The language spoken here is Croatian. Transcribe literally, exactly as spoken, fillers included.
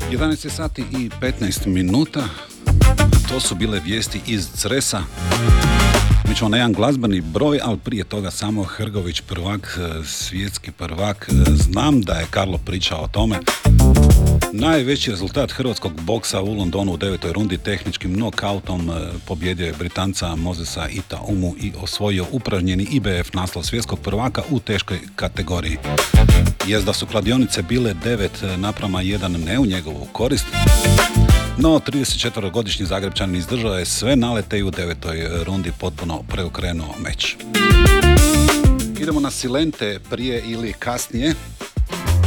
jedanaest sati i petnaest minuta. To su bile vijesti iz Cresa. Mi ćemo na jedan glazbeni broj, ali prije toga samo Hrgović prvak, svjetski prvak. Znam da je Karlo pričao o tome. Najveći rezultat hrvatskog boksa u Londonu u devetoj rundi tehničkim nokautom pobjedio je Britanca Mosesa Itaumu i osvojio upražnjeni I B F naslov svjetskog prvaka u teškoj kategoriji. Jest da su kladionice bile devet naprama jedan ne u njegovu korist, no tridesetčetverogodišnji Zagrebčanin izdržao je sve nalete i u devetoj rundi potpuno preokrenuo meč. Idemo na silente prije ili kasnije.